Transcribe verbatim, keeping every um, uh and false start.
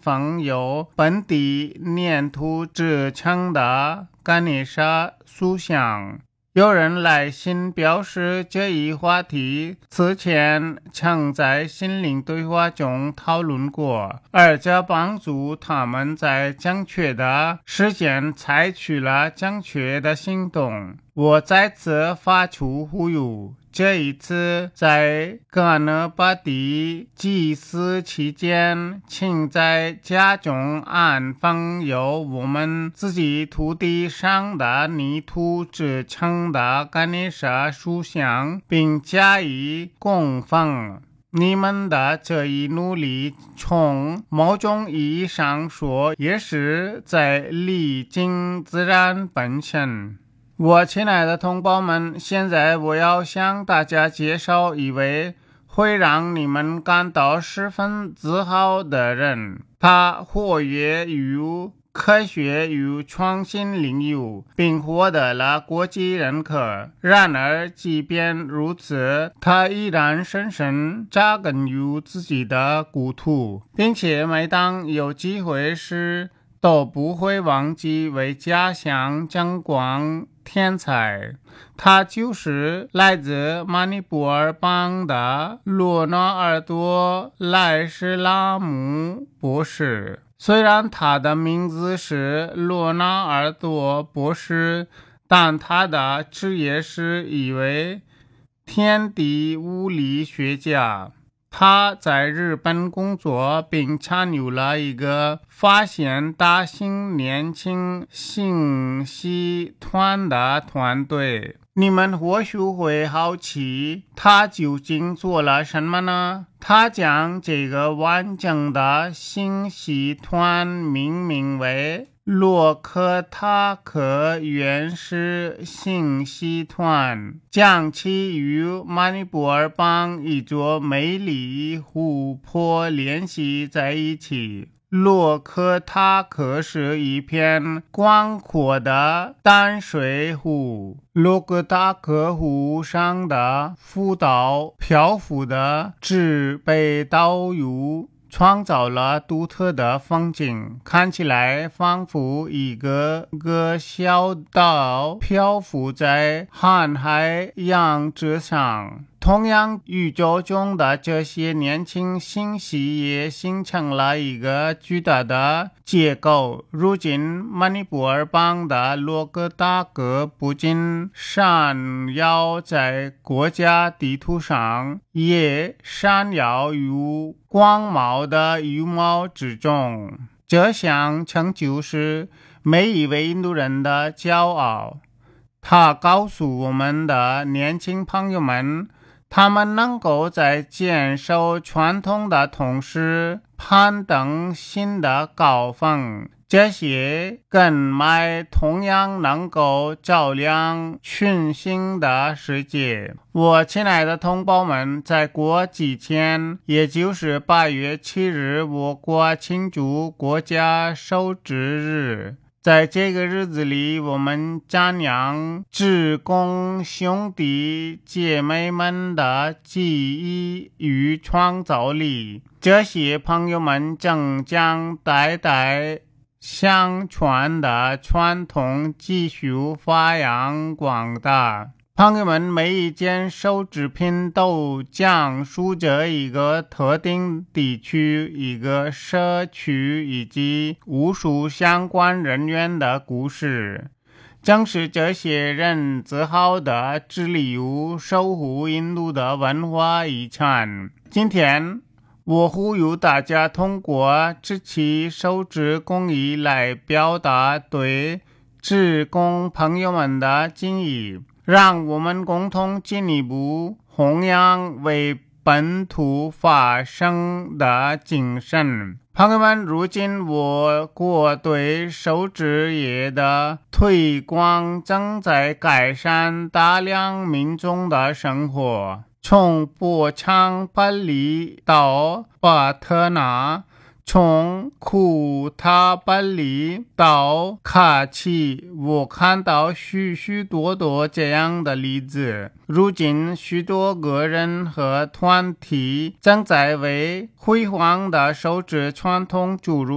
方有本地粘土制成的甘尼沙塑像。有人来信表示，这一话题此前曾在心灵对话中讨论过，而这帮助他们在正确的时间采取了正确的行动。我再次发出呼吁，这一次在加勒巴迪祭祀期间，请在家中安放有我们自己土地上的泥土制成的甘尼沙塑像，并加以供奉。你们的这一努力，从某种意义上说，也是在礼敬自然本身。我亲爱的同胞们，现在我要向大家介绍一位会让你们感到十分自豪的人。他活跃于科学与创新领域，并获得了国际认可。然而即便如此，他依然深深扎根于自己的故土，并且每当有机会时都不会忘记为家乡争光天才。他就是来自马尼泊尔邦的罗纳尔多·莱什拉姆博士。虽然他的名字是罗纳尔多博士，但他的职业是一位天地物理学家。他在日本工作，并参与了一个发现大型年轻星系团的团队。你们或许会好奇，他究竟做了什么呢？他将这个完整的星系团命名为洛克塔克原始星系团，将其与马尼泊尔邦一座美丽湖泊联系在一起。洛克塔克是一片广阔的淡水湖，洛克塔克湖上的浮岛漂浮的植被岛屿创造了独特的风景，看起来仿佛一个个小岛漂浮在瀚海洋之上。同样，宇宙中的这些年轻星系也形成了一个巨大的结构。如今，马尼泊尔邦的洛克塔克不仅闪耀在国家地图上，也闪耀于广袤的羽毛之中。这项成就是每一位印度人的骄傲。他告诉我们的年轻朋友们，他们能够在坚守传统的同时攀登新的高峰，这些根脉同样能够照亮群星的世界。我亲爱的同胞们，在过几天，也就是八月七日，我国庆祝国家手指日。在这个日子里，我们瞻仰志工兄弟姐妹们的记忆与创造力。这些朋友们正将代代相传的传统继续发扬光大。朋友们，每一件手制品都讲述着一个特定地区、一个社区以及无数相关人员的故事。正是这些人自豪地致力于守护印度的文化遗产。今天，我呼吁大家通过支起手指公益来表达对志工朋友们的敬意。让我们共同进一步弘扬为本土发声的精神。朋友们，如今我国对手指业的推广正在改善大量民众的生活。从波昌巴里到巴特纳，从库塔巴里到卡奇，我看到许许多多这样的例子。如今，许多个人和团体正在为辉煌的手指传统注入